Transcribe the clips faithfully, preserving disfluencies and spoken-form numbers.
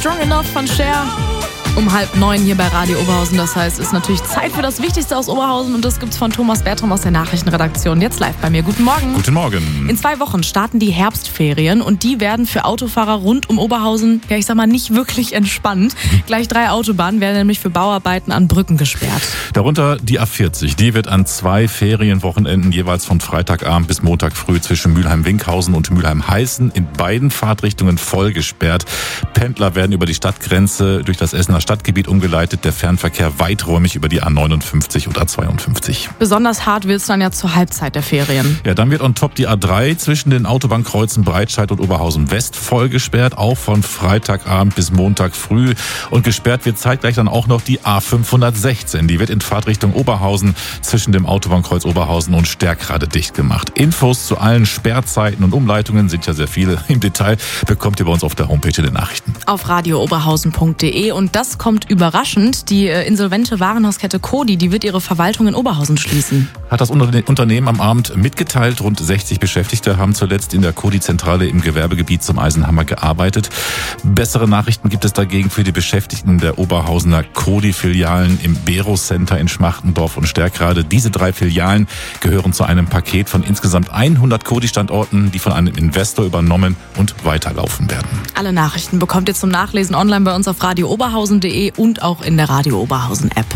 Strong Enough von Cher. Um halb neun hier bei Radio Oberhausen. Das heißt, es ist natürlich Zeit für das Wichtigste aus Oberhausen und das gibt's von Thomas Bertram aus der Nachrichtenredaktion. Jetzt live bei mir. Guten Morgen. Guten Morgen. In zwei Wochen starten die Herbstferien und die werden für Autofahrer rund um Oberhausen, ja ich sag mal, nicht wirklich entspannt. Gleich drei Autobahnen werden nämlich für Bauarbeiten an Brücken gesperrt. Darunter die A vierzig. Die wird an zwei Ferienwochenenden jeweils von Freitagabend bis Montag früh zwischen Mülheim-Winkhausen und Mülheim-Heißen in beiden Fahrtrichtungen voll gesperrt. Pendler werden über die Stadtgrenze durch das Essener Stadtgebiet umgeleitet, der Fernverkehr weiträumig über die A neunundfünfzig und A zweiundfünfzig. Besonders hart wird es dann ja zur Halbzeit der Ferien. Ja, dann wird on top die A drei zwischen den Autobahnkreuzen Breitscheid und Oberhausen West voll gesperrt, auch von Freitagabend bis Montag früh. Und gesperrt wird zeitgleich dann auch noch die A fünfhundertsechzehn. Die wird in Fahrtrichtung Oberhausen zwischen dem Autobahnkreuz Oberhausen und Stärkrade dicht gemacht. Infos zu allen Sperrzeiten und Umleitungen sind ja sehr viele. Im Detail bekommt ihr bei uns auf der Homepage in den Nachrichten. Auf radio oberhausen punkt de und das kommt überraschend. Die insolvente Warenhauskette Coty, die wird ihre Verwaltung in Oberhausen schließen. Hat das Unternehmen am Abend mitgeteilt. Rund sechzig Beschäftigte haben zuletzt in der Coty-Zentrale im Gewerbegebiet zum Eisenhammer gearbeitet. Bessere Nachrichten gibt es dagegen für die Beschäftigten der Oberhausener Coty-Filialen im Bero Center in Schmachtendorf und Stärkrade. Diese drei Filialen gehören zu einem Paket von insgesamt hundert Coty-Standorten, die von einem Investor übernommen und weiterlaufen werden. Alle Nachrichten bekommt ihr zum Nachlesen online bei uns auf radio oberhausen punkt de und auch in der Radio Oberhausen App.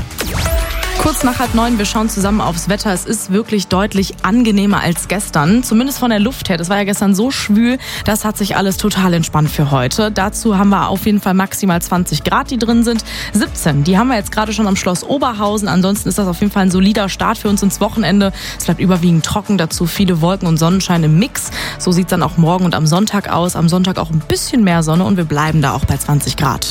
Kurz nach halb neun, wir schauen zusammen aufs Wetter. Es ist wirklich deutlich angenehmer als gestern, zumindest von der Luft her. Das war ja gestern so schwül, das hat sich alles total entspannt für heute. Dazu haben wir auf jeden Fall maximal zwanzig Grad, die drin sind. siebzehn, die haben wir jetzt gerade schon am Schloss Oberhausen. Ansonsten ist das auf jeden Fall ein solider Start für uns ins Wochenende. Es bleibt überwiegend trocken, dazu viele Wolken und Sonnenschein im Mix. So sieht es dann auch morgen und am Sonntag aus. Am Sonntag auch ein bisschen mehr Sonne und wir bleiben da auch bei zwanzig Grad.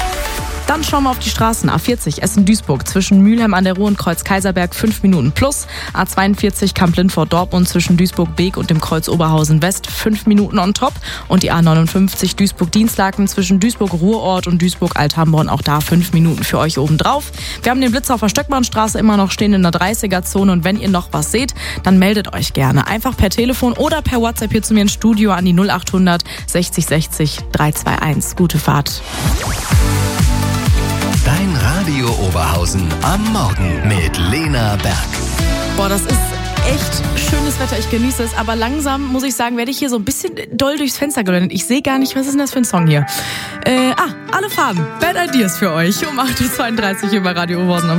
Dann schauen wir auf die Straßen. A vierzig Essen-Duisburg zwischen Mülheim an der Ruhr und Kreuz-Kaiserberg fünf Minuten plus. A zweiundvierzig Kamp-Lindfort-Dortmund zwischen Duisburg-Beek und dem Kreuz Oberhausen West fünf Minuten on top. Und die A neunundfünfzig Duisburg-Dienstlaken zwischen Duisburg-Ruhrort und Duisburg-Althamborn, auch da fünf Minuten für euch obendrauf. Wir haben den Blitz auf der Stöckbahnstraße immer noch stehen in der dreißiger-Zone und wenn ihr noch was seht, dann meldet euch gerne. Einfach per Telefon oder per WhatsApp hier zu mir ins Studio an die null achthundert sechzig sechzig dreihundertveinundzwanzig. Gute Fahrt. Dein Radio Oberhausen am Morgen mit Lena Berg. Boah, das ist echt schönes Wetter. Ich genieße es. Aber langsam, muss ich sagen, werde ich hier so ein bisschen doll durchs Fenster gelöhnt. Ich sehe gar nicht, was ist denn das für ein Song hier? Äh, ah, Alle Farben. Bad Ideas für euch um acht Uhr zweiunddreißig hier bei Radio Oberhausen.